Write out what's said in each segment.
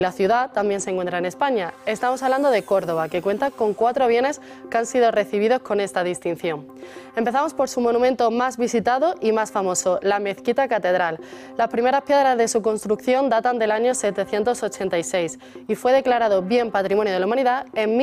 La ciudad también se encuentra en España. Estamos hablando de Córdoba, que cuenta con 4 bienes que han sido recibidos con esta distinción. Empezamos por su monumento más visitado y más famoso, la Mezquita Catedral. Las primeras piedras de su construcción datan del año 786 y fue declarado Bien Patrimonio de la Humanidad en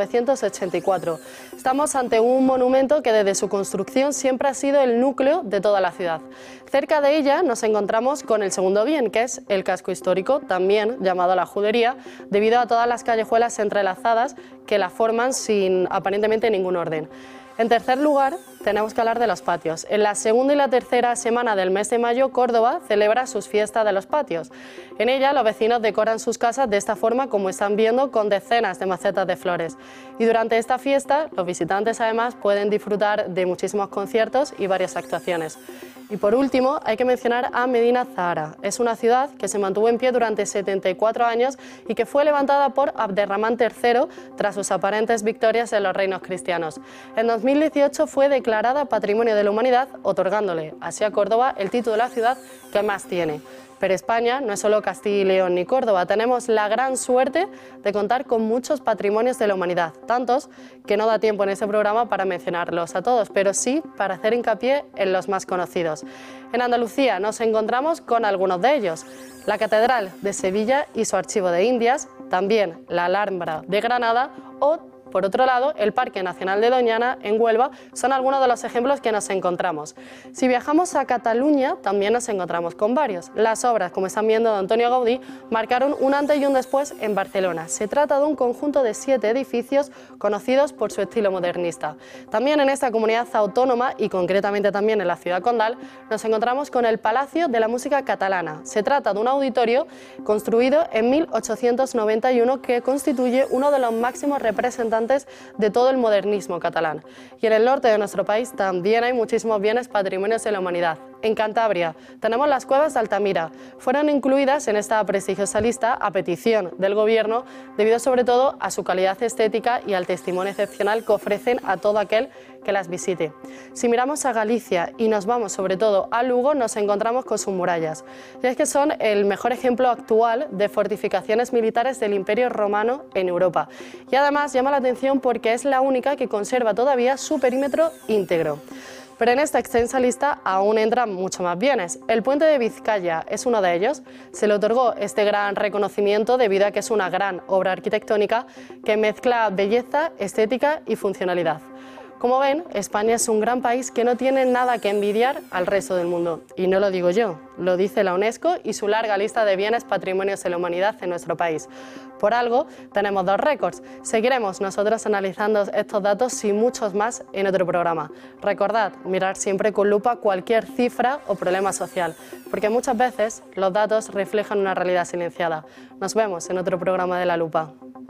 1984. Estamos ante un monumento que desde su construcción siempre ha sido el núcleo de toda la ciudad. Cerca de ella nos encontramos con el segundo bien, que es el casco histórico, también llamado la Judería, debido a todas las callejuelas entrelazadas que la forman sin aparentemente ningún orden. En tercer lugar, tenemos que hablar de los patios. En la segunda y la tercera semana del mes de mayo, Córdoba celebra sus fiestas de los patios. En ella, los vecinos decoran sus casas de esta forma, como están viendo, con decenas de macetas de flores. Y durante esta fiesta, los visitantes además pueden disfrutar de muchísimos conciertos y varias actuaciones. Y por último, hay que mencionar a Medina Zahara. Es una ciudad que se mantuvo en pie durante 74 años y que fue levantada por Abderramán III tras sus aparentes victorias en los reinos cristianos. En 2018 fue declarada Patrimonio de la Humanidad, otorgándole así a Córdoba el título de la ciudad que más tiene. Pero España no es solo Castilla y León ni Córdoba, tenemos la gran suerte de contar con muchos patrimonios de la humanidad, tantos que no da tiempo en este programa para mencionarlos a todos, pero sí para hacer hincapié en los más conocidos. En Andalucía nos encontramos con algunos de ellos: la Catedral de Sevilla y su Archivo de Indias, también la Alhambra de Granada o, por otro lado, el Parque Nacional de Doñana, en Huelva, son algunos de los ejemplos que nos encontramos. Si viajamos a Cataluña, también nos encontramos con varios. Las obras, como están viendo, de Antonio Gaudí, marcaron un antes y un después en Barcelona. Se trata de un conjunto de 7 edificios conocidos por su estilo modernista. También en esta comunidad autónoma, y concretamente también en la ciudad condal, nos encontramos con el Palacio de la Música Catalana. Se trata de un auditorio construido en 1891 que constituye uno de los máximos representantes de todo el modernismo catalán. Y en el norte de nuestro país también hay muchísimos bienes patrimonios de la humanidad. En Cantabria tenemos las cuevas de Altamira. Fueron incluidas en esta prestigiosa lista a petición del gobierno, debido sobre todo a su calidad estética y al testimonio excepcional que ofrecen a todo aquel que las visite. Si miramos a Galicia y nos vamos sobre todo a Lugo, nos encontramos con sus murallas. Y es que son el mejor ejemplo actual de fortificaciones militares del Imperio Romano en Europa. Y además llama la atención porque es la única que conserva todavía su perímetro íntegro. Pero en esta extensa lista aún entran mucho más bienes. El Puente de Vizcaya es uno de ellos. Se le otorgó este gran reconocimiento debido a que es una gran obra arquitectónica que mezcla belleza, estética y funcionalidad. Como ven, España es un gran país que no tiene nada que envidiar al resto del mundo. Y no lo digo yo, lo dice la UNESCO y su larga lista de bienes patrimonios de la humanidad en nuestro país. Por algo, tenemos 2 récords. Seguiremos nosotros analizando estos datos y muchos más en otro programa. Recordad, mirar siempre con lupa cualquier cifra o problema social, porque muchas veces los datos reflejan una realidad silenciada. Nos vemos en otro programa de La Lupa.